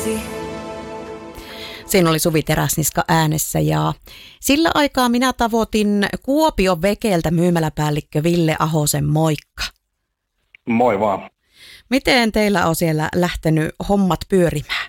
Siinä oli Suvi Teräsniska äänessä ja sillä aikaa minä tavoitin Kuopion Vekeltä myymäläpäällikkö Ville Ahosen. Moikka. Moi vaan. Miten teillä on siellä lähtenyt hommat pyörimään?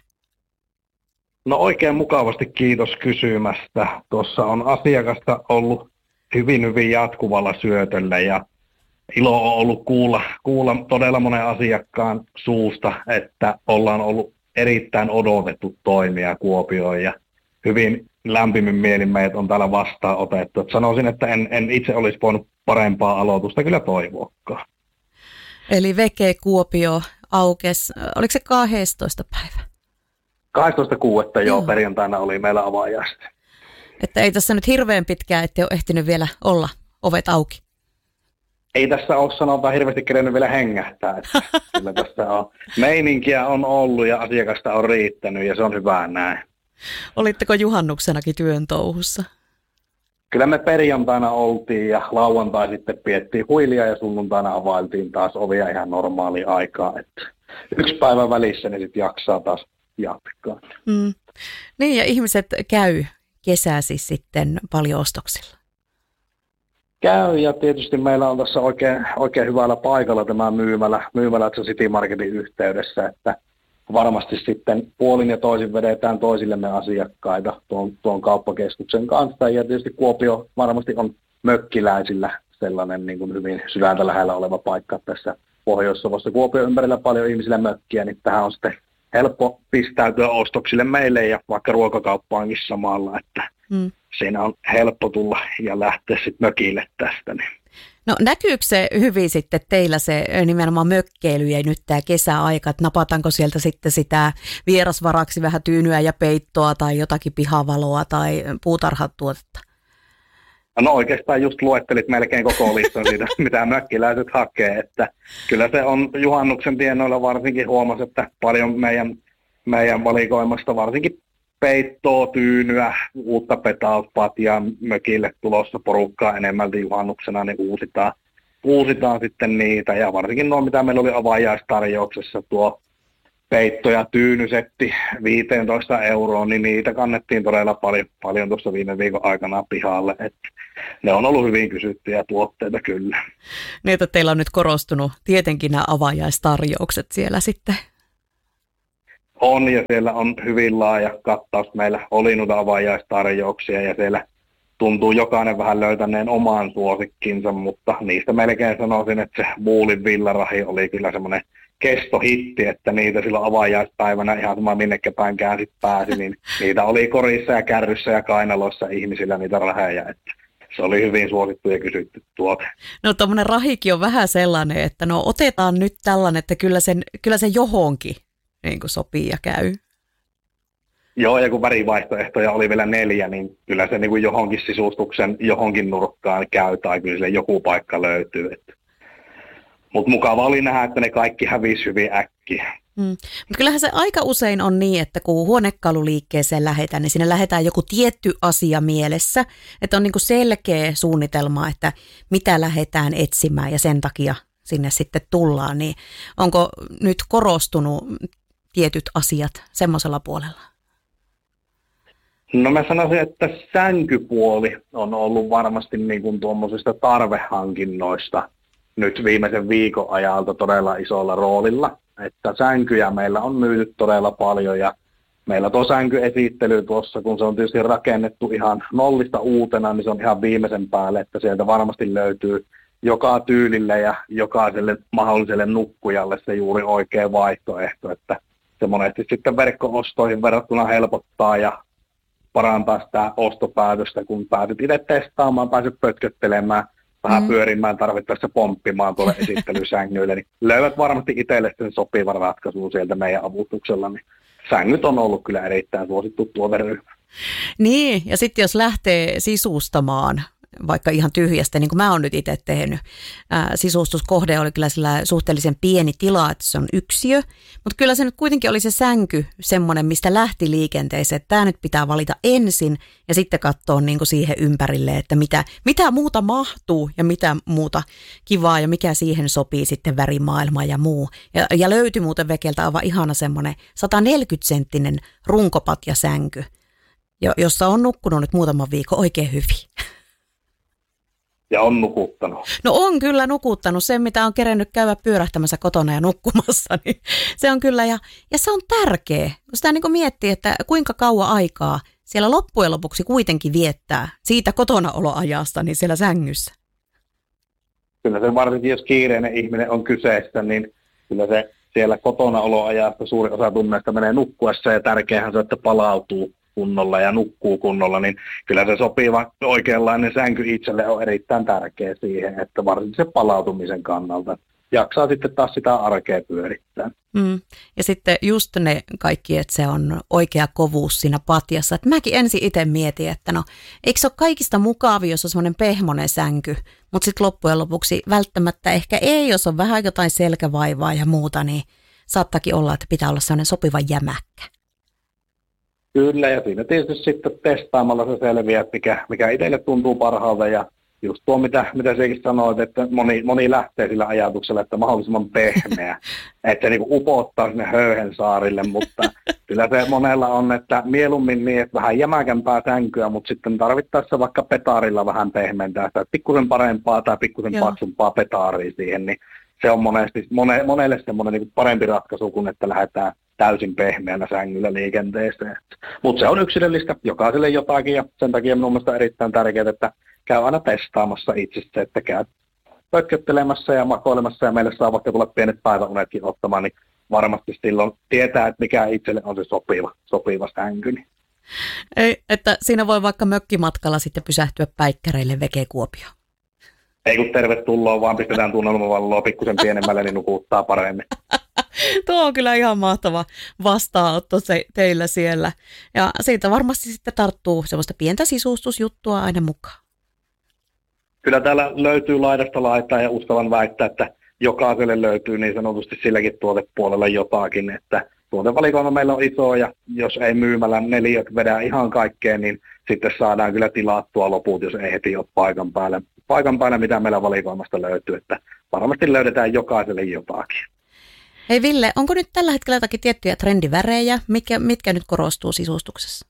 No oikein mukavasti, kiitos kysymästä. Tuossa on asiakasta ollut hyvin jatkuvalla syötöllä ja ilo on ollut kuulla todella monen asiakkaan suusta, että ollaan ollut erittäin odotettu toimija Kuopioon ja hyvin lämpimin mielin meidät on täällä vastaanotettu. Et sanoisin, että en itse olisi voinut parempaa aloitusta kyllä toivoakaan. Eli Veke Kuopio aukesi, oliko se 12. päivä? 12.6. joo, perjantaina oli meillä avajaista. Että ei tässä nyt hirveän pitkään, ettei ole ehtinyt vielä olla ovet auki. Ei tässä ole sanotaan hirveästi kerennyt vielä hengähtää. Että kyllä tässä on meininkiä on ollut ja asiakasta on riittänyt ja se on hyvä näin. Olitteko juhannuksenakin työn touhussa? Kyllä me perjantaina oltiin ja lauantai sitten piettiin huilia ja sunnuntaina availtiin taas ovia ihan normaaliin aikaan. Että yksi päivä välissä niin sitten jaksaa taas jatkaa. Niin ja ihmiset käy kesäsi sitten paljon ostoksilla. Käy ja tietysti meillä on tässä oikein hyvällä paikalla tämä myymälä City Marketin yhteydessä, että varmasti sitten puolin ja toisin vedetään toisillemme asiakkaita tuon kauppakeskuksen kanssa ja tietysti Kuopio varmasti on mökkiläisillä sellainen niin kuin hyvin sydäntä lähellä oleva paikka tässä Pohjois-Savossa. Kuopio ympärillä paljon ihmisillä mökkiä, niin tähän on sitten helppo pistäytyä ostoksille meille ja vaikka ruokakauppaankin samalla, että siinä on helppo tulla ja lähteä sitten mökille tästä. Niin. No näkyykö se hyvin sitten teillä se nimenomaan mökkeily ja nyt tämä kesäaika, että napataanko sieltä sitten sitä vierasvaraksi vähän tyynyä ja peittoa tai jotakin pihavaloa tai puutarhatuotetta? No oikeastaan just luettelit melkein koko listan siitä, mitä mökkiläiset hakee, että kyllä se on juhannuksen tienoilla varsinkin huomasi, että paljon meidän valikoimasta varsinkin peittoa, tyynyä, uutta petauspatjaa mökille tulossa porukkaa enemmälti juhannuksena, niin uusitaan sitten niitä. Ja varsinkin nuo, mitä meillä oli avajaistarjouksessa, tuo peitto- ja tyynysetti 15 €, niin niitä kannettiin todella paljon tuossa viime viikon aikana pihalle. Että ne on ollut hyvin kysyttyjä tuotteita kyllä. Niin, että teillä on nyt korostunut tietenkin nämä avajaistarjoukset siellä sitten. On ja siellä on hyvin laaja kattaus. Meillä oli noita avajaistarjouksia ja siellä tuntuu jokainen vähän löytäneen omaan suosikkinsa, mutta niistä melkein sanoisin, että se Buulin villarahi oli kyllä semmoinen kestohitti, että niitä silloin avajaispäivänä ihan sama minnekä päin käänsit pääsi, niin niitä oli korissa ja kärryssä ja kainaloissa ihmisillä niitä raheja, että se oli hyvin suosittu ja kysytty tuote. No tuommoinen rahikin on vähän sellainen, että no otetaan nyt tällainen, että kyllä se johonkin niin kuin sopii ja käy. Joo, ja kun värivaihtoehtoja oli vielä 4, niin kyllä se niin kuin johonkin sisustuksen johonkin nurkkaan käy, tai kyllä sille joku paikka löytyy. Mutta mukava oli nähdä, että ne kaikki hävisi hyvin äkkiä. Mutta kyllähän se aika usein on niin, että kun huonekaluliikkeeseen lähdetään, niin sinne lähdetään joku tietty asia mielessä, että on niin kuin selkeä suunnitelma, että mitä lähdetään etsimään ja sen takia sinne sitten tullaan. Niin onko nyt korostunut tietyt asiat semmoisella puolella? No mä sanoisin, että sänkypuoli on ollut varmasti niin kuin tuommoisista tarvehankinnoista nyt viimeisen viikon ajalta todella isolla roolilla. Että sänkyjä meillä on myyty todella paljon ja meillä tuo sänkyesittely tuossa, kun se on tietysti rakennettu ihan nollista uutena, niin se on ihan viimeisen päälle, että sieltä varmasti löytyy joka tyylille ja jokaiselle mahdolliselle nukkujalle se juuri oikea vaihtoehto, että se monesti sitten verkko-ostoihin verrattuna helpottaa ja parantaa sitä ostopäätöstä, kun pääset itse testaamaan, pääset pötköttelemään, vähän pyörimään, tarvittaessa pomppimaan tuolle esittelysängyille, niin löydät varmasti itselle sen sopivan ratkaisun sieltä meidän avustuksella, niin sängyt on ollut kyllä erittäin suosittu tuoteryhmä. Niin, ja sitten jos lähtee sisustamaan vaikka ihan tyhjästä, niin kuin mä oon nyt itse tehnyt. Sisustuskohde oli kyllä sillä suhteellisen pieni tila, että se on yksiö, mutta kyllä se nyt kuitenkin oli se sänky semmoinen, mistä lähti liikenteeseen, että tämä nyt pitää valita ensin ja sitten katsoa niin kuin siihen ympärille, että mitä muuta mahtuu ja mitä muuta kivaa ja mikä siihen sopii sitten värimaailma ja muu. Ja löytyi muuten Vekeltä aivan ihana semmoinen 140-senttinen runkopatjasänky, jossa on nukkunut nyt muutaman viikon oikein hyvin. Ja on nukuttanut. No on kyllä nukuttanut sen, mitä on kerennyt käydä pyörähtämässä kotona ja nukkumassa. Niin se on kyllä, ja se on tärkeä, kun sitä niin kuin miettii, että kuinka kauan aikaa siellä loppujen lopuksi kuitenkin viettää siitä kotonaoloajasta niin siellä sängyssä. Kyllä se varsinkin, jos kiireinen ihminen on kyseessä, niin kyllä se siellä kotonaoloajasta suuri osa tunneista menee nukkuessa, ja tärkeähän se, että palautuu kunnolla ja nukkuu kunnolla, niin kyllä se sopiva oikeanlainen sänky itselle on erittäin tärkeä siihen, että varsinkin se palautumisen kannalta jaksaa sitten taas sitä arkea pyörittää. Ja sitten just ne kaikki, että se on oikea kovuus siinä patjassa. Et mäkin ensin itse mietin, että no eikö se ole kaikista mukavia, jos on semmoinen pehmoinen sänky, mutta sitten loppujen lopuksi välttämättä ehkä ei, jos on vähän jotain selkävaivaa ja muuta, niin saattaakin olla, että pitää olla semmoinen sopiva jämäkkä. Kyllä, ja siinä tietysti sitten testaamalla se selviää, että mikä itselle tuntuu parhaalta, ja just tuo, mitä sekin sanoit, että moni lähtee sillä ajatuksella, että mahdollisimman pehmeä, että se niin upottaa sinne höyhensaarille, mutta kyllä se monella on, että mieluummin niin, että vähän jämäkämpää sänkyä, mutta sitten tarvittaessa vaikka petaarilla vähän pehmentää sitä, pikkusen parempaa tai pikkusen paksumpaa petaaria siihen, niin se on monelle semmoinen niin parempi ratkaisu kuin, että lähdetään täysin pehmeänä sängyllä liikenteeseen. Mutta se on yksilöllistä, jokaiselle jotakin, ja sen takia minun mielestä on erittäin tärkeää, että käy aina testaamassa itsestä, että käy pötköttelemässä ja makoilemassa, ja meille saa vaikka tulla pienet päiväunetkin ottamaan, niin varmasti silloin tietää, että mikä itselle on se sopiva sänky. Ei, että siinä voi vaikka mökkimatkalla sitten pysähtyä päikkäreille Veke-Kuopioon. Ei kun tervetuloa, vaan pistetään tunnelmavalloa pikkusen pienemmälle, niin nukuttaa paremmin. Tuo on kyllä ihan mahtava vastaanotto teillä siellä. Ja siitä varmasti sitten tarttuu semmoista pientä sisustusjuttua aina mukaan. Kyllä täällä löytyy laidasta laitaa, ja uskallan väittää, että jokaiselle löytyy niin sanotusti silläkin tuotepuolella jotakin. Että tuotevalikoima meillä on iso, ja jos ei myymällä neliöt vedä ihan kaikkeen, niin sitten saadaan kyllä tilattua loput, jos ei heti ole paikan päällä, mitä meillä valikoimasta löytyy. Että varmasti löydetään jokaiselle jotakin. Hei Ville, onko nyt tällä hetkellä jotakin tiettyjä trendivärejä, mitkä nyt korostuu sisustuksessa?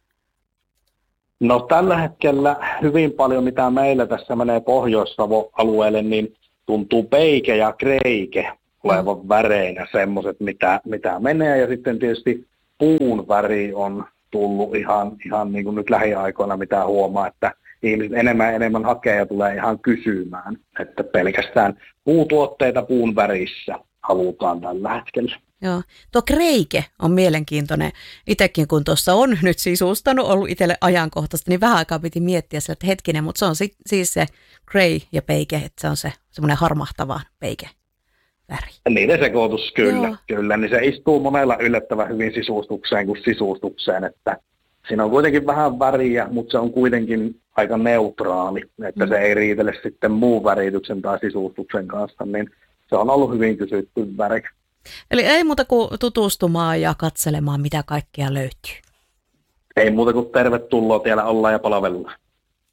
No tällä hetkellä hyvin paljon, mitä meillä tässä menee Pohjois-Savo-alueelle, niin tuntuu peike ja kreike olevan väreinä semmoiset, mitä menee. Ja sitten tietysti puun väri on tullut ihan niin kuin nyt lähiaikoina, mitä huomaa, että ihmiset enemmän hakee ja tulee ihan kysymään, että pelkästään puutuotteita puun värissä halutaan tällä hetkellä. Joo, tuo kreike on mielenkiintoinen. Itsekin kun tuossa on nyt sisustanut, ollut itselle ajankohtaista, niin vähän aikaa piti miettiä sillä, että hetkinen, mutta se on siis se grey ja peike, että se on se semmoinen harmahtava peike väri. Niiden sekoitus kyllä, niin se istuu monella yllättävän hyvin sisustukseen kuin sisustukseen, että siinä on kuitenkin vähän väriä, mutta se on kuitenkin aika neutraali, että se ei riitele sitten muun värityksen tai sisustuksen kanssa, niin se on ollut hyvin kysytty väri. Eli ei muuta kuin tutustumaan ja katselemaan, mitä kaikkea löytyy. Ei muuta kuin tervetuloa, siellä ollaan ja palvellaan.